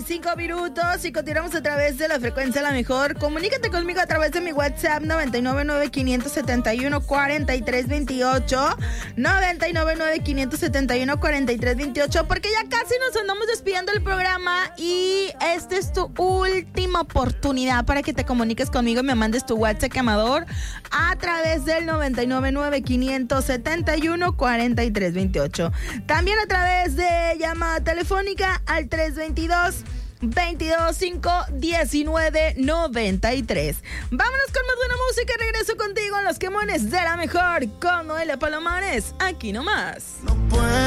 25 minutos y continuamos a través de la frecuencia La Mejor. Comunícate conmigo a través de mi WhatsApp 999-571-4328, 999-571-4328, porque ya casi nos andamos despidiendo del programa y esta es tu última oportunidad para que te comuniques conmigo y me mandes tu WhatsApp amador a través del 999-571-4328. También a través de llamada telefónica al 322-225-1993. Vámonos con más buena música y regreso contigo en Los Quemones de La Mejor con Noelia Palomares, aquí nomás. No puedo